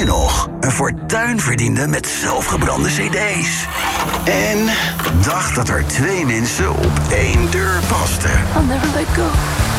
nog, een fortuin verdiende met zelfgebrande cd's. En dacht dat er 2 mensen op 1 deur pasten. I'll never let go.